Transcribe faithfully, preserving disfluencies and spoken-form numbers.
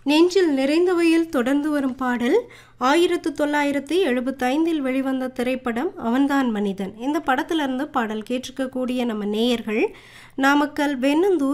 நெஞ்சில் நிறைந்தவையில் தொடர்ந்து வரும் பாடல் ஆயிரத்து தொள்ளாயிரத்தி எழுபத்தைந்தில் வெளிவந்த திரைப்படம் அவன்தான் மனிதன். இந்த படத்துல இருந்து பாடல் கேட்டிருக்கக்கூடிய நம்ம நேயர்கள் நாமக்கல் வெண்ணந்தூர்